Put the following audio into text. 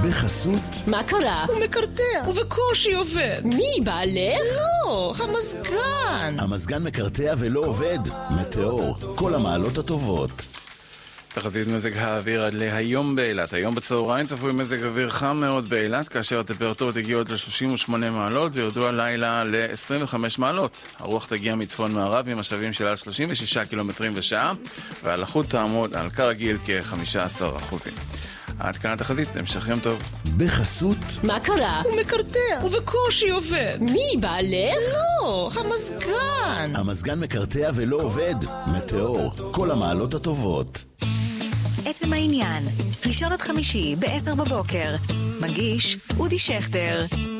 בחסות. מה קרה? הוא מקרטע, ובקושי עובד. מי בעלך? לא, המזגן. המזגן מקרטע ולא עובד. מטאור, כל המעלות הטובות. תחזית מזג האוויר עד להיום באילת. היום בצהריים צפוי מזג אוויר חם מאוד באילת, כאשר הטמפרטורות הגיעו ל-38 מעלות וירדו הלילה ל-25 מעלות. הרוח תגיע מצפון מערב עם משאבים של עד 36 קילומטרים בשעה, והלחות תעמוד על כרגיל כ-15%. עד כאן התחזית, המשך יום טוב. בחסות. מה קרה? הוא מקרטע, ובקושי עובד. מי בעלך? לא, המזגן. המזגן מקרטע ולא עובד. מטאור, כל המעלות הטובות. עצם העניין, ראשון עד חמישי ב-10 בבוקר. מגיש אודי שכטר.